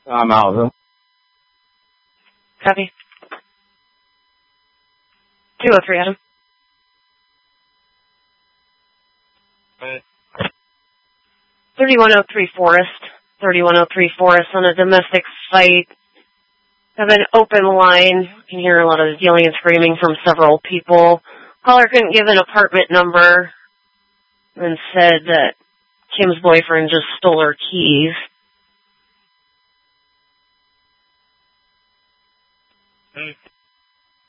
I'm out of them. Copy. 203, Adam. Right. 3103 Forest. 3103 Forest on a domestic site. Have an open line. You can hear a lot of yelling and screaming from several people. Caller couldn't give an apartment number and said that Kim's boyfriend just stole her keys.